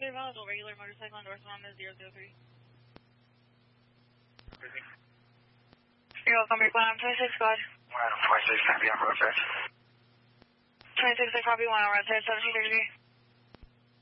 volatile, regular motorcycle endorsement is 003. You're welcome, Breakpoint. I'm 26, go ahead. 26, copy on road, 26, I copy 1 on roadside, 1733.